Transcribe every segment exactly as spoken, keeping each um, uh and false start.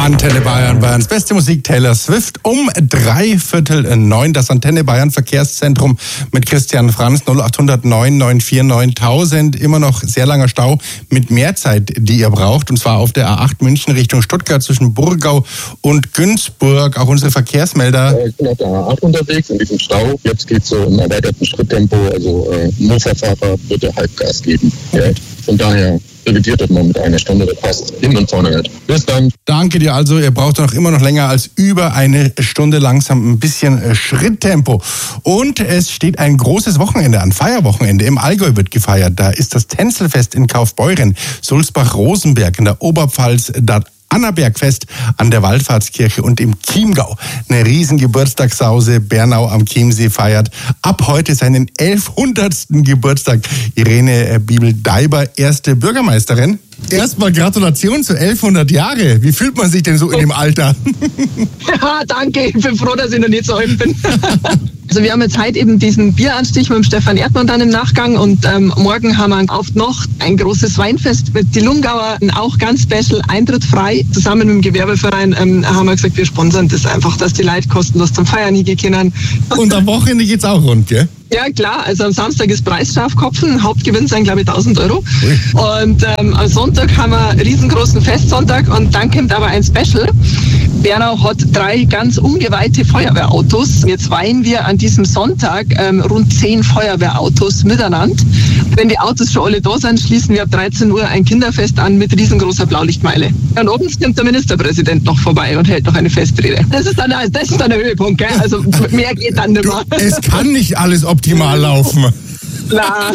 Antenne Bayern, Bayerns beste Musik, Taylor Swift, um drei Viertel neun. Das Antenne Bayern Verkehrszentrum mit Christian Franz, null acht null neun neun vier neuntausend. Immer noch sehr langer Stau mit mehr Zeit, die ihr braucht. Und zwar auf der A acht München Richtung Stuttgart zwischen Burgau und Günzburg. Auch unsere Verkehrsmelder. Ich bin auf der A acht unterwegs in diesem Stau. Jetzt geht es so im erweiterten Schritttempo. Also äh, Mofa-Fahrer würde Halbgas geben. Ja. Von daher revidiert das mal mit einer Stunde, das passt. Hin und vorne nicht. Bis dann. Danke dir also. Ihr braucht noch immer noch länger als über eine Stunde langsam ein bisschen Schritttempo. Und es steht ein großes Wochenende an. Feierwochenende im Allgäu wird gefeiert. Da ist das Tänzelfest in Kaufbeuren, Sulzbach-Rosenberg in der Oberpfalz, das Annabergfest an der Wallfahrtskirche und im Chiemgau. Eine riesen Geburtstagssause. Bernau am Chiemsee feiert ab heute seinen elfhundertsten Geburtstag. Irene Bibel-Deiber, erste Bürgermeisterin. Erstmal Gratulation zu elfhundert Jahre. Wie fühlt man sich denn so in dem Alter? Ja, danke. Ich bin froh, dass ich noch nicht so alt bin. Also wir haben jetzt heute eben diesen Bieranstich mit dem Stefan Erdmann dann im Nachgang und ähm, morgen haben wir auf Nacht ein großes Weinfest mit die Lungauer, auch ganz special, Eintritt frei. Zusammen mit dem Gewerbeverein ähm, haben wir gesagt, wir sponsern das einfach, dass die Leute kostenlos zum Feiern hingehen können. Und am Wochenende geht's auch rund, gell? Ja, klar. Also am Samstag ist Preisstrafkopfen. Hauptgewinn sind, glaube ich, tausend Euro. Ui. Und ähm, am Sonntag haben wir einen riesengroßen Festsonntag und dann kommt aber ein Special. Bernau hat drei ganz ungeweihte Feuerwehrautos. Jetzt weihen wir an diesem Sonntag ähm, rund zehn Feuerwehrautos miteinander. Wenn die Autos schon alle da sind, schließen wir ab dreizehn Uhr ein Kinderfest an mit riesengroßer Blaulichtmeile. Und oben kommt der Ministerpräsident noch vorbei und hält noch eine Festrede. Das ist dann, das ist dann der Höhepunkt, gell? Also mehr geht dann nicht mehr. Es kann nicht alles optimal laufen. Klar.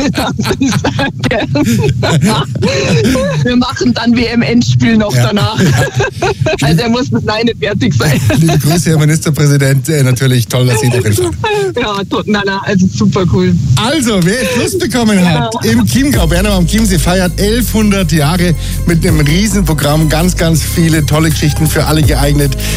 Wir machen dann W M-Endspiel noch ja. danach. Also er muss bis neun fertig sein. Liebe Grüße, Herr Ministerpräsident. Natürlich toll, dass Sie darin fahren. Ja, tot, na, na, also super cool. Also, wer jetzt Lust bekommen hat, ja. im Chiemgau, Bernau am Chiemsee feiert elfhundert Jahre mit einem Riesenprogramm. Ganz, ganz viele tolle Geschichten für alle geeignet.